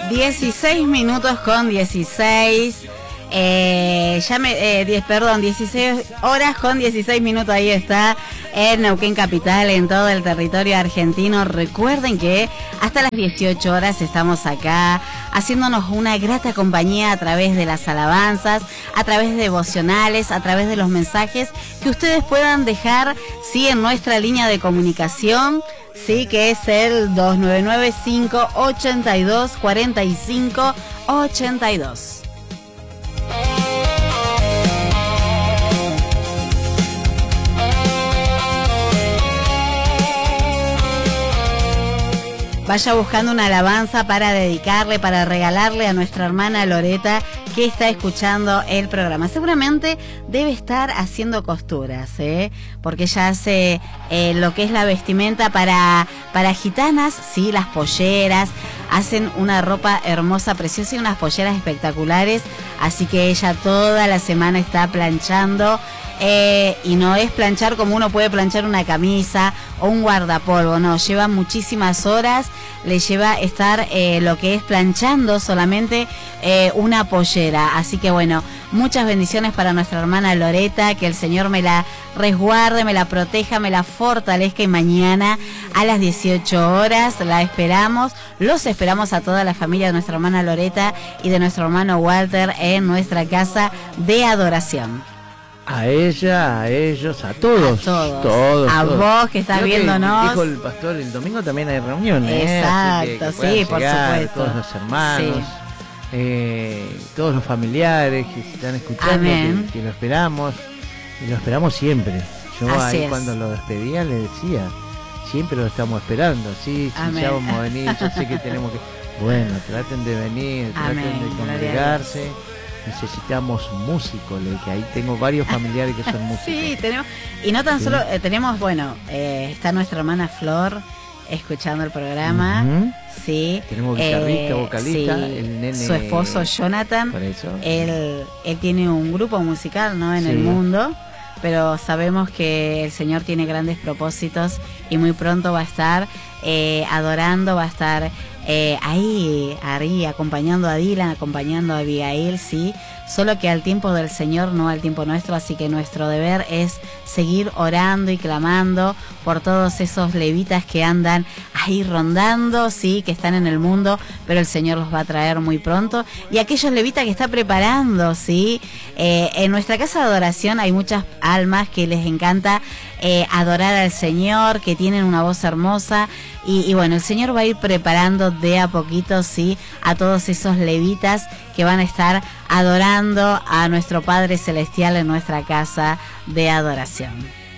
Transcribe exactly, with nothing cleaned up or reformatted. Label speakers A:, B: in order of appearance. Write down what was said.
A: dieciséis minutos con dieciséis. Eh, ya me, eh, diez, perdón, dieciséis horas con dieciséis minutos, ahí está, en Neuquén Capital, en todo el territorio argentino. Recuerden que hasta las dieciocho horas estamos acá, haciéndonos una grata compañía a través de las alabanzas, a través de devocionales, a través de los mensajes que ustedes puedan dejar, sí, en nuestra línea de comunicación, sí, que es el dos nueve nueve, cinco ocho dos, cuatro cinco ocho dos. Vaya buscando una alabanza para dedicarle, para regalarle a nuestra hermana Loreta, que está escuchando el programa. Seguramente debe estar haciendo costuras, ¿eh? Porque ella hace eh, lo que es la vestimenta para, para gitanas, sí, las polleras. Hacen una ropa hermosa, preciosa y unas polleras espectaculares. Así que ella toda la semana está planchando. Eh, y no es planchar como uno puede planchar una camisa o un guardapolvo, no, lleva muchísimas horas, le lleva estar eh, lo que es planchando solamente eh, una pollera. Así que bueno, muchas bendiciones para nuestra hermana Loreta, que el Señor me la resguarde, me la proteja, me la fortalezca, y mañana a las dieciocho horas la esperamos, los esperamos a toda la familia de nuestra hermana Loreta y de nuestro hermano Walter en nuestra casa de adoración.
B: A ella, a ellos, a todos.
A: A todos.
B: todos
A: a
B: todos.
A: vos que estás
B: Creo
A: viéndonos.
B: Que dijo el pastor, el domingo también hay reuniones.
A: Exacto,
B: ¿eh? Así que, que
A: sí, por
B: llegar,
A: supuesto.
B: Todos los hermanos,
A: sí.
B: eh, todos los familiares que se están escuchando, que, que lo esperamos. Y lo esperamos siempre. Yo
A: Así
B: ahí
A: es.
B: cuando lo despedía le decía, siempre lo estamos esperando. Sí, sí, ya vamos a venir, yo sé que tenemos que... Bueno, traten de venir, traten
A: Amén.
B: de congregarse. Necesitamos músicos, que ahí tengo varios familiares que son músicos.
A: Sí, tenemos, y no tan sí. solo, eh, tenemos, bueno, eh, está nuestra hermana Flor escuchando el programa, uh-huh. sí.
B: Tenemos guitarrista, eh, vocalista,
A: sí.
B: el nene.
A: Su esposo Jonathan,
B: por eso.
A: Él, él tiene un grupo musical, ¿no? En sí. el mundo, pero sabemos que el Señor tiene grandes propósitos y muy pronto va a estar eh, adorando, va a estar Eh, ahí, ahí, acompañando a Dylan, acompañando a Abigail, sí, solo que al tiempo del Señor, no al tiempo nuestro, así que nuestro deber es seguir orando y clamando por todos esos levitas que andan ahí rondando, sí, que están en el mundo, pero el Señor los va a traer muy pronto, y aquellos levitas que está preparando, sí, eh, en nuestra casa de adoración hay muchas almas que les encanta eh, adorar al Señor, que tienen una voz hermosa, y, y bueno, el Señor va a ir preparando de a poquito, sí, a todos esos levitas que van a estar adorando a nuestro Padre Celestial en nuestra casa de adoración.